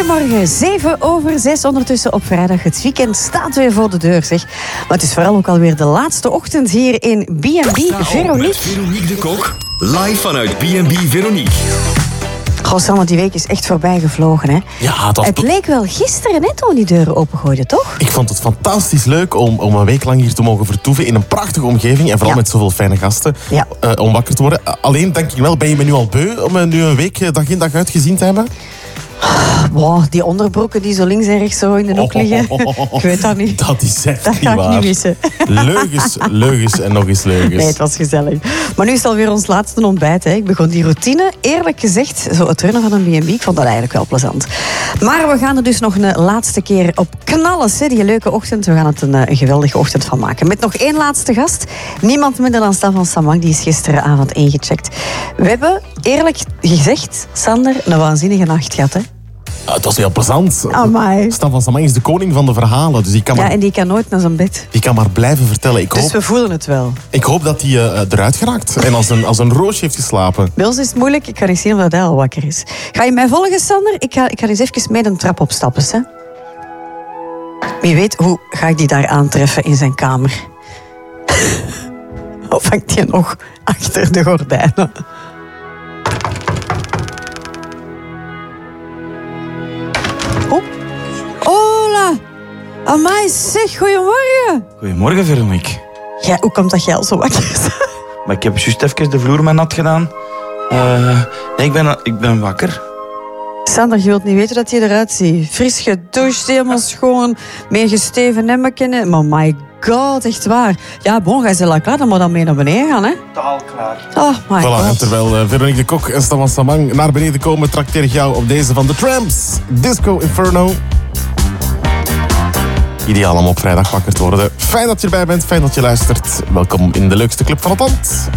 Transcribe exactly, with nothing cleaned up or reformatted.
Goedemorgen, zeven over zes ondertussen op vrijdag. Het weekend staat weer voor de deur, zeg. Maar het is vooral ook alweer de laatste ochtend hier in B en B Veronique. Veronique de Kok, live vanuit B en B Veronique. Goh, Sanne, die week is echt voorbij gevlogen, hè? Ja, het was... Het leek wel gisteren net toen die deuren opengooiden, toch? Ik vond het fantastisch leuk om, om een week lang hier te mogen vertoeven in een prachtige omgeving en vooral Ja. met zoveel fijne gasten Ja. uh, om wakker te worden. Uh, alleen denk ik wel, ben je me nu al beu om uh, nu een week uh, dag in dag uit gezien te hebben? Wow, die onderbroeken die zo links en rechts zo in de hoek liggen. Ik weet dat niet. Dat is echt Dat niet ga ik waar. niet missen. Leugens, leugens en nog eens leugens. Nee, het was gezellig. Maar nu is het alweer ons laatste ontbijt. Hè. Ik begon die routine, eerlijk gezegd, zo het runnen van een B en B, ik vond dat eigenlijk wel plezant. Maar we gaan er dus nog een laatste keer op knallen, hè, die leuke ochtend. We gaan het een, een geweldige ochtend van maken. Met nog één laatste gast. Niemand minder dan Stefan Samang, die is gisteravond ingecheckt. We hebben, eerlijk gezegd, Sander, een waanzinnige nacht gehad, hè. Uh, het was heel plezant. Amai. Stan van Samang is de koning van de verhalen, dus die kan, Ja, maar, en die kan nooit naar zijn bed. die kan maar blijven vertellen. Ik Dus hoop, we voelen het wel. ik hoop dat hij uh, eruit geraakt en als een, als een roosje heeft geslapen. Bij ons is het moeilijk. Ik ga eens zien of hij al wakker is. Ga je mij volgen, Sander? Ik ga, ik ga eens even mee een trap opstappen. Hè? Wie weet, hoe ga ik die daar aantreffen in zijn kamer? Of hangt hij nog achter de gordijnen? Oh. Hola. Amai, zeg, goedemorgen. Goedemorgen, Veronique. Ja, hoe komt dat jij al zo wakker bent? Maar ik heb juist even de vloer maar nat gedaan. Uh, nee, ik ben, ik ben wakker. Sander, je wilt niet weten dat hij eruit ziet. Fris gedoucht, helemaal schoon, met een gesteven hemmen. Maar my god, echt waar. Ja, bon, ga je klaar, dan moet dan mee naar beneden gaan, hè? Totaal klaar. Oh my Voilà, en god. terwijl uh, Veronique de Kok en Stan van Samang naar beneden komen, trakteer ik jou op deze van The Tramps. Disco Inferno. Ideaal om op vrijdag wakker te worden. Fijn dat je erbij bent, fijn dat je luistert. Welkom in de leukste club van het land.